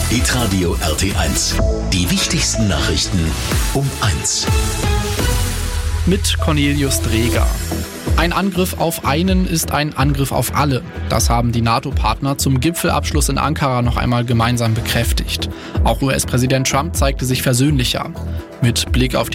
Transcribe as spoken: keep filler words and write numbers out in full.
Hitradio R T eins. Die wichtigsten Nachrichten um eins. Mit Cornelius Dreger. Ein Angriff auf einen ist ein Angriff auf alle. Das haben die NATO-Partner zum Gipfelabschluss in Ankara noch einmal gemeinsam bekräftigt. Auch U S-Präsident Trump zeigte sich versöhnlicher. Mit Blick auf die